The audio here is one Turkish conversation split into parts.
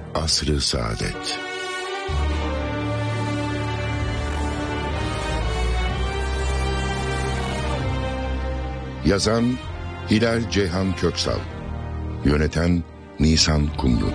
Asr-ı Saadet. Yazan Hilal Ceyhan Köksal. Yöneten Nisan Kumru.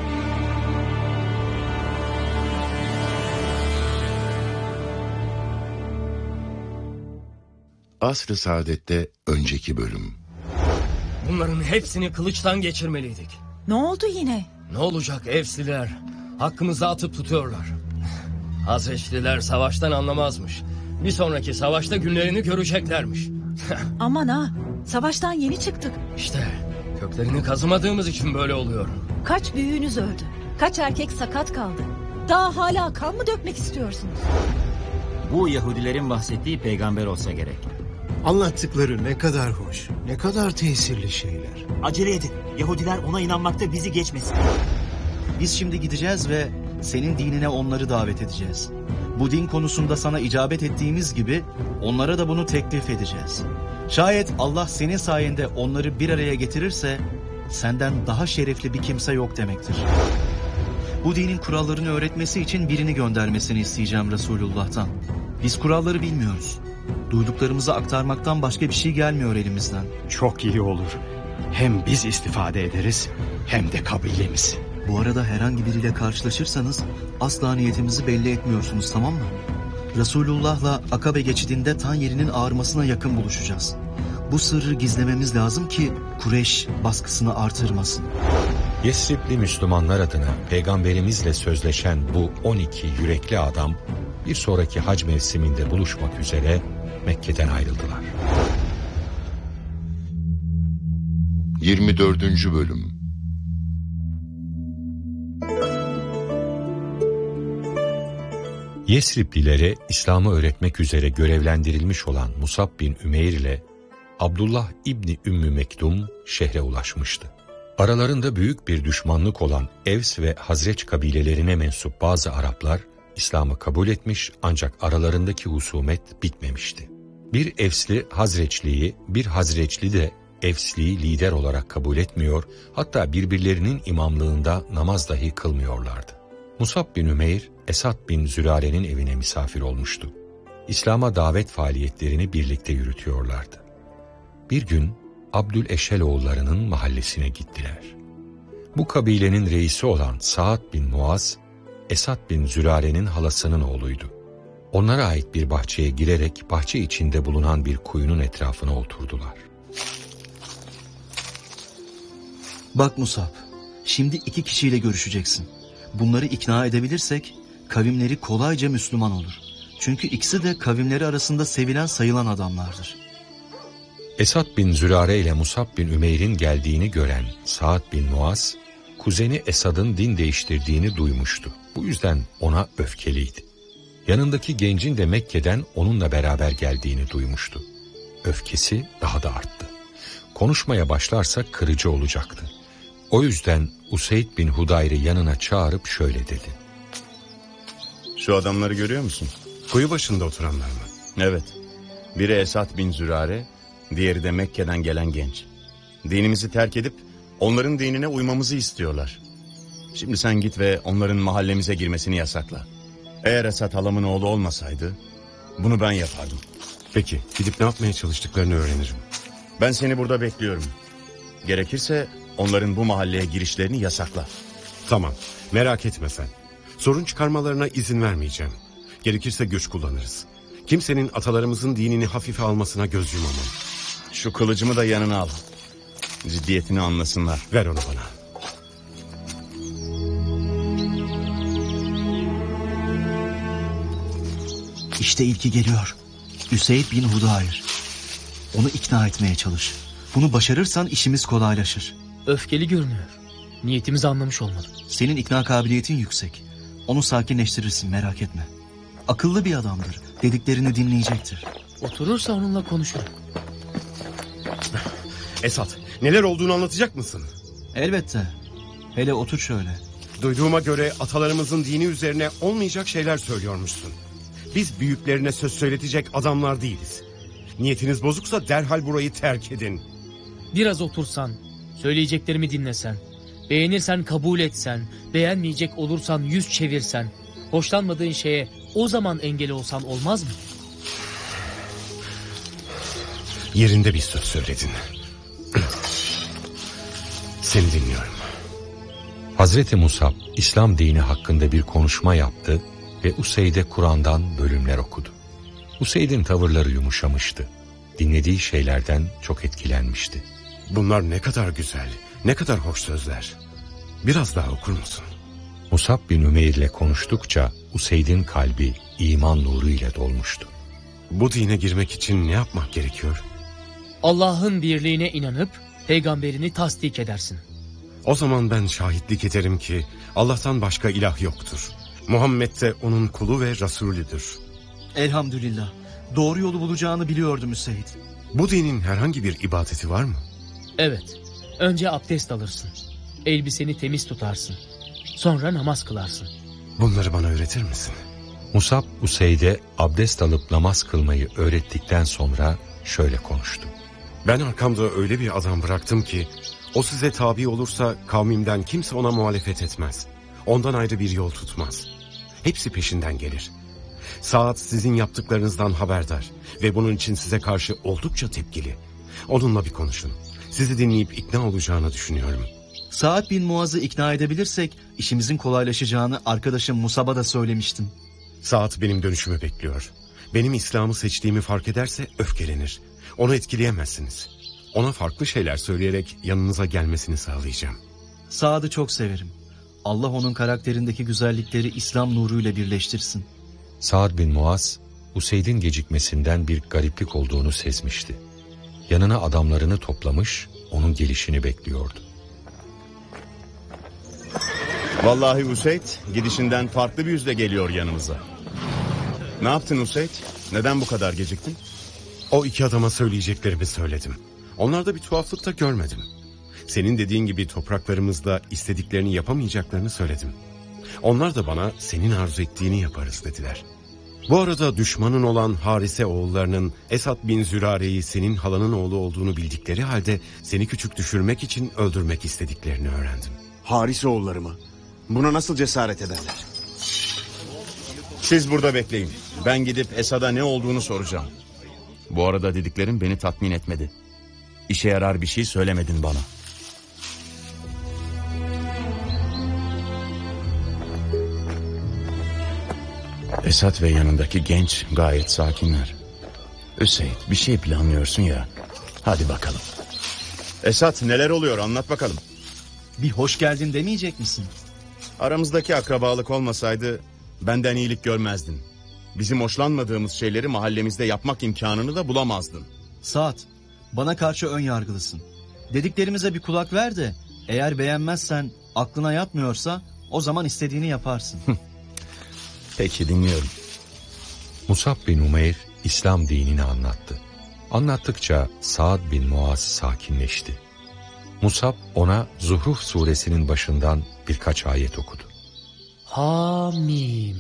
Asr-ı Saadet'te önceki bölüm. Bunların hepsini kılıçtan geçirmeliydik. Ne oldu yine? Ne olacak Evsliler? Hakkımızı atıp tutuyorlar. Hazreçliler savaştan anlamazmış. Bir sonraki savaşta günlerini göreceklermiş. Aman ha, savaştan yeni çıktık. İşte köklerini kazımadığımız için böyle oluyor. Kaç büyüğünüz öldü? Kaç erkek sakat kaldı? Daha hala kan mı dökmek istiyorsunuz? Bu Yahudilerin bahsettiği peygamber olsa gerek. Anlattıkları ne kadar hoş, ne kadar tesirli şeyler. Acele edin. Yahudiler ona inanmakta bizi geçmesin. Biz şimdi gideceğiz ve senin dinine onları davet edeceğiz. Bu din konusunda sana icabet ettiğimiz gibi onlara da bunu teklif edeceğiz. Şayet Allah senin sayende onları bir araya getirirse senden daha şerefli bir kimse yok demektir. Bu dinin kurallarını öğretmesi için birini göndermesini isteyeceğim Resulullah'tan. Biz kuralları bilmiyoruz. Duyduklarımızı aktarmaktan başka bir şey gelmiyor elimizden. Çok iyi olur. Hem biz istifade ederiz hem de kabilemiz. Bu arada herhangi biriyle karşılaşırsanız asla niyetimizi belli etmiyorsunuz, tamam mı? Resulullah'la Akabe geçidinde tan yerinin ağarmasına yakın buluşacağız. Bu sırrı gizlememiz lazım ki Kureyş baskısını artırmasın. Yesribli Müslümanlar adına peygamberimizle sözleşen bu 12 yürekli adam bir sonraki hac mevsiminde buluşmak üzere Mekke'den ayrıldılar. 24. bölüm. Yesriblilere İslam'ı öğretmek üzere görevlendirilmiş olan Musab bin Ümeyr ile Abdullah İbni Ümmü Mektum şehre ulaşmıştı. Aralarında büyük bir düşmanlık olan Evs ve Hazreç kabilelerine mensup bazı Araplar İslam'ı kabul etmiş ancak aralarındaki husumet bitmemişti. Bir Evsli Hazreçli'yi, bir Hazreçli de Evsli'yi lider olarak kabul etmiyor, hatta birbirlerinin imamlığında namaz dahi kılmıyorlardı. Musab bin Ümeyr, Esad bin Zürare'nin evine misafir olmuştu. İslam'a davet faaliyetlerini birlikte yürütüyorlardı. Bir gün Abdüleşel oğullarının mahallesine gittiler. Bu kabilenin reisi olan Sa'd bin Muaz, Esad bin Zürare'nin halasının oğluydu. Onlara ait bir bahçeye girerek bahçe içinde bulunan bir kuyunun etrafına oturdular. Bak Musab, şimdi 2 kişiyle görüşeceksin. Bunları ikna edebilirsek kavimleri kolayca Müslüman olur. Çünkü ikisi de kavimleri arasında sevilen sayılan adamlardır. Esad bin Zürare ile Musab bin Ümeyr'in geldiğini gören Sa'd bin Muaz, kuzeni Esad'ın din değiştirdiğini duymuştu. Bu yüzden ona öfkeliydi. Yanındaki gencin de Mekke'den onunla beraber geldiğini duymuştu. Öfkesi daha da arttı. Konuşmaya başlarsa kırıcı olacaktı. O yüzden Useyd bin Hudayr'ı yanına çağırıp şöyle dedi. Şu adamları görüyor musun? Kuyu başında oturanlar mı? Evet. Biri Esad bin Zürare, diğeri de Mekke'den gelen genç. Dinimizi terk edip onların dinine uymamızı istiyorlar. Şimdi sen git ve onların mahallemize girmesini yasakla. Eğer Esad halamın oğlu olmasaydı bunu ben yapardım. Peki, gidip ne yapmaya çalıştıklarını öğrenirim. Ben seni burada bekliyorum. Gerekirse onların bu mahalleye girişlerini yasakla. Tamam, merak etme sen. Sorun çıkarmalarına izin vermeyeceğim. Gerekirse güç kullanırız. Kimsenin atalarımızın dinini hafife almasına göz yumamam. Şu kılıcımı da yanına al. Ciddiyetini anlasınlar. Ver onu bana. İşte ilki geliyor. Üseyd bin Hudayr. Onu ikna etmeye çalış. Bunu başarırsan işimiz kolaylaşır. Öfkeli görünüyor. Niyetimizi anlamış olmalı. Senin ikna kabiliyetin yüksek. Onu sakinleştirirsin, merak etme. Akıllı bir adamdır. Dediklerini dinleyecektir. Oturursa onunla konuşurum. Esad, neler olduğunu anlatacak mısın? Elbette. Hele otur şöyle. Duyduğuma göre atalarımızın dini üzerine olmayacak şeyler söylüyormuşsun. Biz büyüklerine söz söyletecek adamlar değiliz. Niyetiniz bozuksa derhal burayı terk edin. Biraz otursan, söyleyeceklerimi dinlesen, Beğenirsen kabul etsen, beğenmeyecek olursan yüz çevirsen, hoşlanmadığın şeye o zaman engel olsan olmaz mı? Yerinde bir söz söyledin. Seni dinliyorum. Hazreti Musab, İslam dini hakkında bir konuşma yaptı ve Useyd'e Kur'an'dan bölümler okudu. Useyd'in tavırları yumuşamıştı. Dinlediği şeylerden çok etkilenmişti. Bunlar ne kadar güzel, ne kadar hoş sözler. Biraz daha okur musun? Musab bin Ümeyr ile konuştukça Useyd'in kalbi iman nuru ile dolmuştu. Bu dine girmek için ne yapmak gerekiyor? Allah'ın birliğine inanıp peygamberini tasdik edersin. O zaman ben şahitlik ederim ki Allah'tan başka ilah yoktur. Muhammed de onun kulu ve Resulüdür. Elhamdülillah. Doğru yolu bulacağını biliyordum Hüseyin. Bu dinin herhangi bir ibadeti var mı? Evet. Önce abdest alırsın. Elbiseni temiz tutarsın. Sonra namaz kılarsın. Bunları bana öğretir misin? Musab, Useyd'e abdest alıp namaz kılmayı öğrettikten sonra şöyle konuştu. Ben arkamda öyle bir adam bıraktım ki o size tabi olursa kavmimden kimse ona muhalefet etmez. Ondan ayrı bir yol tutmaz. Hepsi peşinden gelir. Saat sizin yaptıklarınızdan haberdar ve bunun için size karşı oldukça tepkili. Onunla bir konuşun. Sizi dinleyip ikna olacağını düşünüyorum. Sa'd bin Muaz'ı ikna edebilirsek işimizin kolaylaşacağını arkadaşım Musab'a da söylemiştim. Saat benim dönüşümü bekliyor. Benim İslam'ı seçtiğimi fark ederse öfkelenir. Onu etkileyemezsiniz. Ona farklı şeyler söyleyerek yanınıza gelmesini sağlayacağım. Sa'd'ı çok severim. Allah onun karakterindeki güzellikleri İslam nuruyla birleştirsin. Sa'd bin Muaz, Useyd'in gecikmesinden bir gariplik olduğunu sezmişti. Yanına adamlarını toplamış, onun gelişini bekliyordu. Vallahi Useyd gidişinden farklı bir yüzle geliyor yanımıza. Ne yaptın Useyd? Neden bu kadar geciktin? O iki adama söyleyeceklerimi söyledim. Onlarda bir tuhaflık da görmedim. Senin dediğin gibi topraklarımızda istediklerini yapamayacaklarını söyledim. Onlar da bana senin arzu ettiğini yaparız dediler. Bu arada düşmanın olan Harise oğullarının Esad bin Zürare'yi senin halanın oğlu olduğunu bildikleri halde seni küçük düşürmek için öldürmek istediklerini öğrendim. Harise oğulları mı? Buna nasıl cesaret ederler? Siz burada bekleyin. Ben gidip Esad'a ne olduğunu soracağım. Bu arada dediklerim beni tatmin etmedi. İşe yarar bir şey söylemedin bana. Esad ve yanındaki genç gayet sakinler. Hüseyin, bir şey planlıyorsun ya. Hadi bakalım. Esad, neler oluyor, anlat bakalım. Bir hoş geldin demeyecek misin? Aramızdaki akrabalık olmasaydı benden iyilik görmezdin. Bizim hoşlanmadığımız şeyleri mahallemizde yapmak imkanını da bulamazdın. Sa'd, bana karşı ön yargılısın. Dediklerimize bir kulak ver de eğer beğenmezsen, aklına yatmıyorsa o zaman istediğini yaparsın. Peki, dinliyorum. Musab bin Umeyr İslam dinini anlattı. Anlattıkça Sa'd bin Muaz sakinleşti. Musab ona Zuhruf suresinin başından birkaç ayet okudu. Hamim.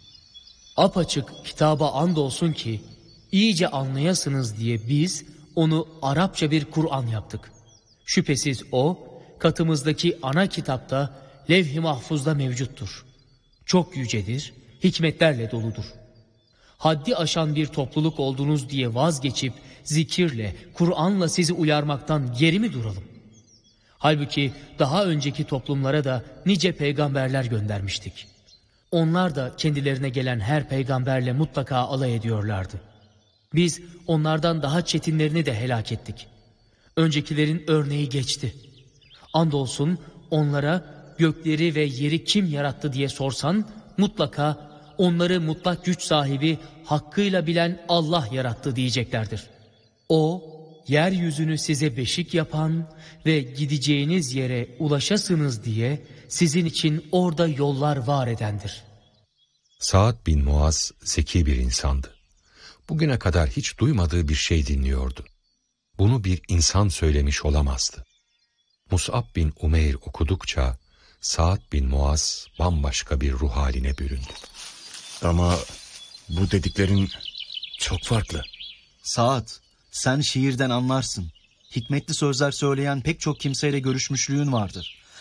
Apaçık kitaba andolsun ki iyice anlayasınız diye biz onu Arapça bir Kur'an yaptık. Şüphesiz o katımızdaki ana kitapta levh-i mahfuzda mevcuttur. Çok yücedir, hikmetlerle doludur. Haddi aşan bir topluluk oldunuz diye vazgeçip zikirle, Kur'an'la sizi uyarmaktan geri mi duralım? Halbuki daha önceki toplumlara da nice peygamberler göndermiştik. Onlar da kendilerine gelen her peygamberle mutlaka alay ediyorlardı. Biz onlardan daha çetinlerini de helak ettik. Öncekilerin örneği geçti. Andolsun onlara gökleri ve yeri kim yarattı diye sorsan mutlaka onları mutlak güç sahibi hakkıyla bilen Allah yarattı diyeceklerdir. O yeryüzünü size beşik yapan ve gideceğiniz yere ulaşasınız diye sizin için orada yollar var edendir. Sa'd bin Muaz zeki bir insandı. Bugüne kadar hiç duymadığı bir şey dinliyordu. Bunu bir insan söylemiş olamazdı. Mus'ab bin Umeyr okudukça Sa'd bin Muaz bambaşka bir ruh haline büründü. Ama bu dediklerin çok farklı. Sa'd, sen şiirden anlarsın. Hikmetli sözler söyleyen pek çok kimseyle görüşmüşlüğün vardır.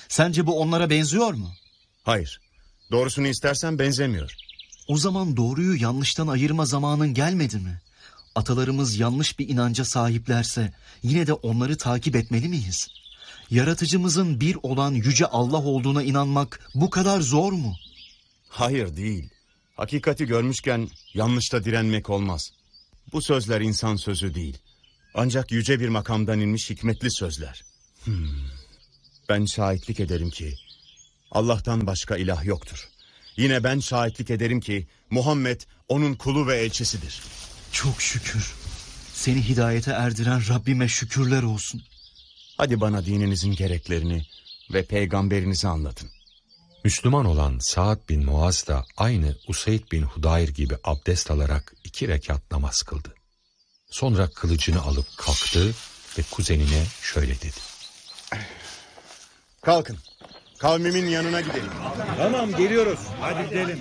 Sence bu onlara benziyor mu? Hayır. Doğrusunu istersen benzemiyor. O zaman doğruyu yanlıştan ayırma zamanın gelmedi mi? Atalarımız yanlış bir inanca sahiplerse yine de onları takip etmeli miyiz? Yaratıcımızın bir olan yüce Allah olduğuna inanmak bu kadar zor mu? Hayır değil. Hakikati görmüşken yanlışta direnmek olmaz. Bu sözler insan sözü değil. Ancak yüce bir makamdan inmiş hikmetli sözler. Ben şahitlik ederim ki Allah'tan başka ilah yoktur. Yine ben şahitlik ederim ki Muhammed onun kulu ve elçisidir. Çok şükür. Seni hidayete erdiren Rabbime şükürler olsun. Hadi bana dininizin gereklerini ve peygamberinizi anlatın. Müslüman olan Sa'd bin Muaz da aynı Useyd bin Hudayr gibi abdest alarak 2 rekat namaz kıldı. Sonra kılıcını alıp kalktı ve kuzenine şöyle dedi. Kalkın. Kavmimin yanına gidelim. Tamam, geliyoruz. Hadi gidelim.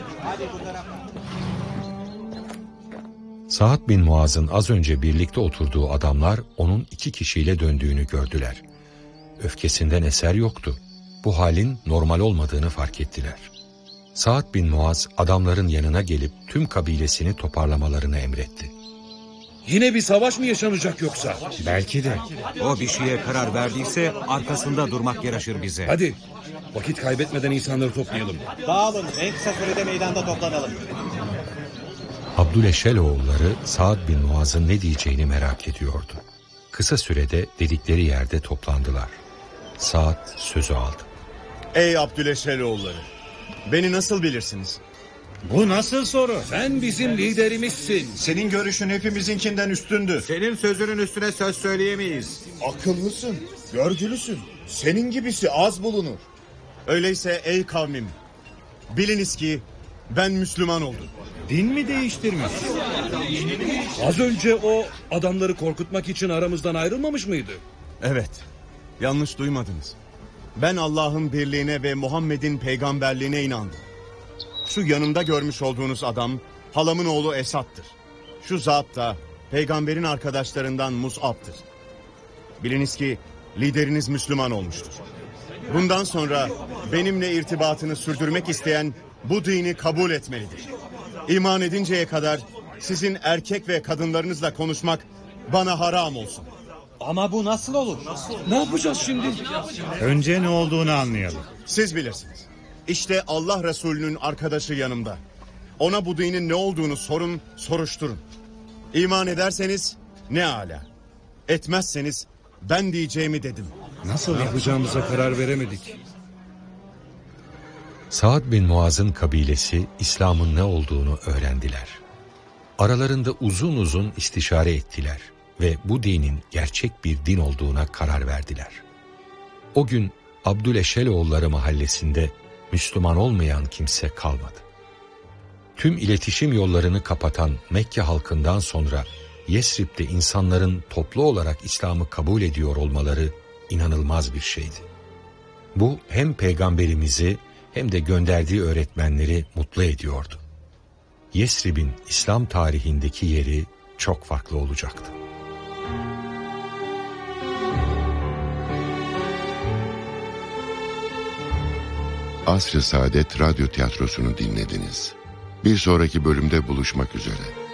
Sa'd bin Muaz'ın az önce birlikte oturduğu adamlar onun 2 kişiyle döndüğünü gördüler. Öfkesinden eser yoktu. Bu halin normal olmadığını fark ettiler. Sa'd bin Muaz adamların yanına gelip tüm kabilesini toparlamalarını emretti. Yine bir savaş mı yaşanacak yoksa? Belki de. O bir şeye karar verdiyse arkasında durmak yaraşır bize. Hadi vakit kaybetmeden insanları toplayalım. Dağılın, en kısa sürede meydanda toplanalım. Abdüleşeloğulları Sa'd bin Muaz'ın ne diyeceğini merak ediyordu. Kısa sürede dedikleri yerde toplandılar. Sa'd sözü aldı. Ey Abdüleşeloğulları, beni nasıl bilirsiniz? Bu nasıl soru? Sen bizim liderimizsin. Senin görüşün hepimizinkinden üstündü. Senin sözünün üstüne söz söyleyemeyiz. Akıllısın, görgülüsün. Senin gibisi az bulunur. Öyleyse ey kavmim, biliniz ki ben Müslüman oldum. Din mi değiştirmiş? Az önce o adamları korkutmak için aramızdan ayrılmamış mıydı? Evet, yanlış duymadınız. Ben Allah'ın birliğine ve Muhammed'in peygamberliğine inandım. Şu yanımda görmüş olduğunuz adam halamın oğlu Esad'tır. Şu zat da peygamberin arkadaşlarından Mus'ab'tır. Biliniz ki lideriniz Müslüman olmuştur. Bundan sonra benimle irtibatını sürdürmek isteyen bu dini kabul etmelidir. İman edinceye kadar sizin erkek ve kadınlarınızla konuşmak bana haram olsun. Ama bu nasıl olur? Ne yapacağız şimdi? Önce ne olduğunu anlayalım. Siz bilirsiniz. İşte Allah Resulü'nün arkadaşı yanımda. Ona bu dinin ne olduğunu sorun, soruşturun. İman ederseniz ne âlâ. Etmezseniz ben diyeceğimi dedim. Nasıl yapacağımıza karar veremedik. Sa'd bin Muaz'ın kabilesi İslam'ın ne olduğunu öğrendiler. Aralarında uzun uzun istişare ettiler ve bu dinin gerçek bir din olduğuna karar verdiler. O gün Abdüleşeloğulları mahallesinde Müslüman olmayan kimse kalmadı. Tüm iletişim yollarını kapatan Mekke halkından sonra Yesrib'de insanların toplu olarak İslam'ı kabul ediyor olmaları inanılmaz bir şeydi. Bu hem peygamberimizi hem de gönderdiği öğretmenleri mutlu ediyordu. Yesrib'in İslam tarihindeki yeri çok farklı olacaktı. Asr-ı Saadet Radyo Tiyatrosu'nu dinlediniz. Bir sonraki bölümde buluşmak üzere.